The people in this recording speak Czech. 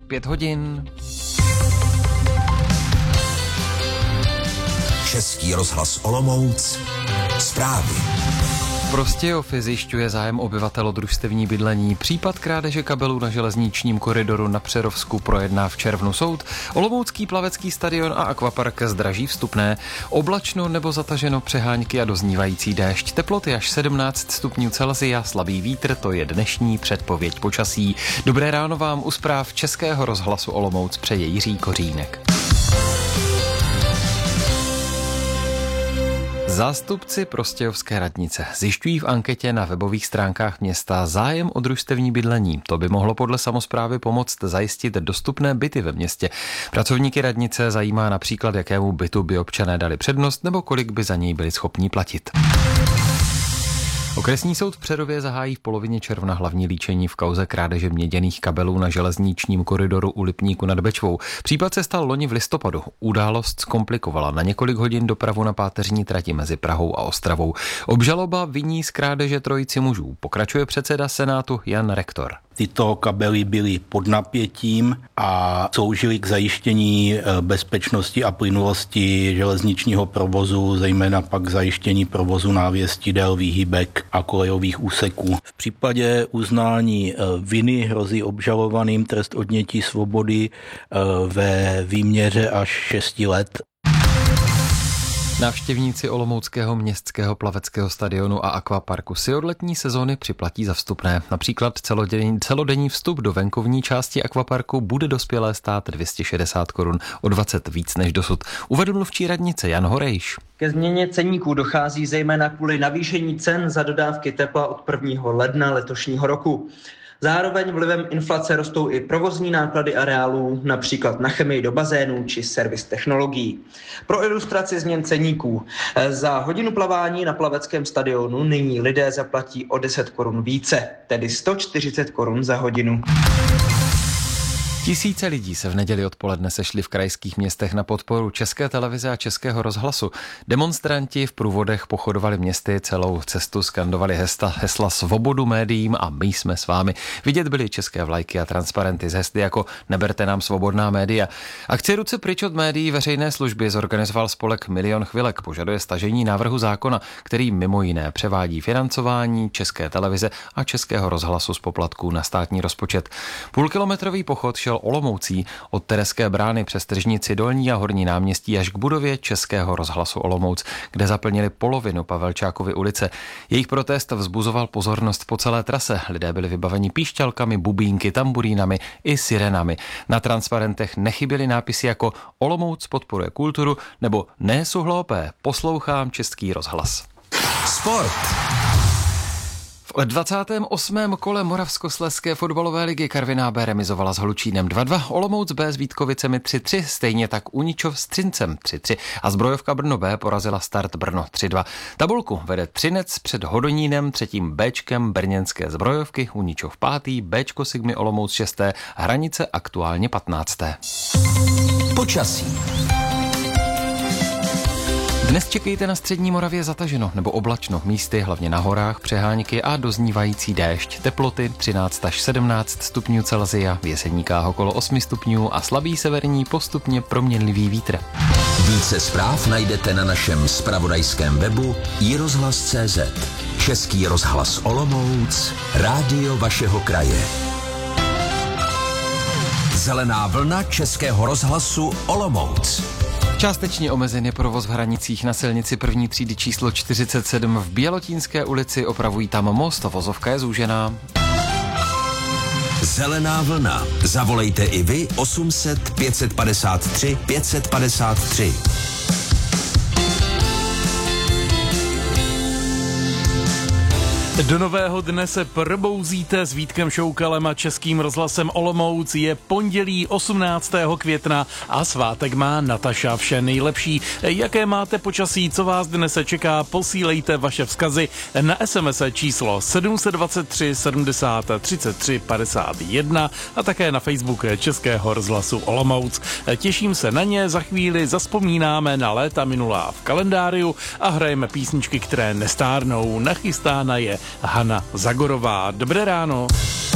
5 hodin. Český rozhlas Olomouc. Zprávy. V Prostějově zjišťuje zájem obyvatel o družstevní bydlení. Případ krádeže kabelů na železničním koridoru na Přerovsku projedná v červnu soud. Olomoucký plavecký stadion a akvapark zdraží vstupné. Oblačno nebo zataženo, přehánky a doznívající déšť. Teploty až 17 stupňů Celsia, slabý vítr, to je dnešní předpověď počasí. Dobré ráno vám u zpráv Českého rozhlasu Olomouc přeje Jiří Kořínek. Zástupci prostějovské radnice zjišťují v anketě na webových stránkách města zájem o družstevní bydlení. To by mohlo podle samosprávy pomoct zajistit dostupné byty ve městě. Pracovníky radnice zajímá například, jakému bytu by občané dali přednost nebo kolik by za něj byli schopni platit. Okresní soud v Přerově zahájí v polovině června hlavní líčení v kauze krádeže měděných kabelů na železničním koridoru u Lipníku nad Bečvou. Případ se stal loni v listopadu. Událost zkomplikovala na několik hodin dopravu na páteřní trati mezi Prahou a Ostravou. Obžaloba viní z krádeže trojici mužů. Pokračuje předseda Senátu Jan Rektor. Tyto kabely byly pod napětím a sloužily k zajištění bezpečnosti a plynulosti železničního provozu, zejména pak zajištění provozu návěstidel, výhybek a kolejových úseků. V případě uznání viny hrozí obžalovaným trest odnětí svobody ve výměře až 6 let. Návštěvníci olomouckého městského plaveckého stadionu a akvaparku si od letní sezóny připlatí za vstupné. Například celodenní vstup do venkovní části akvaparku bude dospělé stát 260 korun, o 20 víc než dosud. Uvedl mluvčí radnice Jan Horejš. Ke změně ceníků dochází zejména kvůli navýšení cen za dodávky tepla od 1. ledna letošního roku. Zároveň vlivem inflace rostou i provozní náklady areálů, například na chemii do bazénů či servis technologií. Pro ilustraci změn ceníků. Za hodinu plavání na plaveckém stadionu nyní lidé zaplatí o 10 korun více, tedy 140 korun za hodinu. Tisíce lidí se v neděli odpoledne sešli v krajských městech na podporu České televize a Českého rozhlasu. Demonstranti v průvodech pochodovali městy, celou cestu skandovali hesla svobodu médiím a my jsme s vámi. Vidět byly české vlajky a transparenty s hesly jako neberte nám svobodná média. Akci Ruce pryč od médií veřejné služby zorganizoval spolek Milion chvilek. Požaduje stažení návrhu zákona, který mimo jiné převádí financování České televize a Českého rozhlasu z poplatků na státní rozpočet. Půlkilometrový pochod šel Olomoucí od Tereské brány přes Tržnici, Dolní a Horní náměstí až k budově Českého rozhlasu Olomouc, kde zaplnili polovinu Pavelčákovy ulice. Jejich protest vzbuzoval pozornost po celé trase. Lidé byli vybaveni píšťalkami, bubínky, tamburínami i sirenami. Na transparentech nechyběly nápisy jako Olomouc podporuje kulturu nebo Ne jsou hloupé, poslouchám Český rozhlas. Sport. V 28. kole Moravskoslezské fotbalové ligy Karviná B remizovala s Hlučínem 2-2, Olomouc B s Vítkovicemi 3-3, stejně tak Uničov s Třincem 3-3 a Zbrojovka Brno B porazila Start Brno 3-2. Tabulku vede Třinec před Hodonínem, třetím Bčkem brněnské Zbrojovky, Uničov 5., Bčko Sigmy Olomouc 6., Hranice aktuálně 15. Počasí. Dnes čekejte na střední Moravě zataženo nebo oblačno, místy hlavně na horách, přehánky a doznívající déšť. Teploty 13 až 17 stupňů Celsia, v Jeseníkách okolo 8 stupňů a slabý severní postupně proměnlivý vítr. Více zpráv najdete na našem zpravodajském webu iRozhlas.cz. Český rozhlas Olomouc, rádio vašeho kraje. Zelená vlna Českého rozhlasu Olomouc. Částečně omezen je provoz v Hranicích na silnici první třídy číslo 47 v Bělotínské ulici, opravují tam most, vozovka je zúžená. Zelená vlna. Zavolejte i vy 800 553 553. Do nového dne se probouzíte s Vítkem Šoukalem a Českým rozhlasem Olomouc. Je pondělí 18. května a svátek má Nataša. Vše nejlepší. Jaké máte počasí, co vás dnes čeká, posílejte vaše vzkazy na SMS číslo 723 70 33 51 a také na Facebook Českého rozhlasu Olomouc. Těším se na ně, za chvíli zazpomínáme na léta minulá v kalendáriu a hrajeme písničky, které nestárnou. Nachystána je Hana Zagorová. Dobré ráno.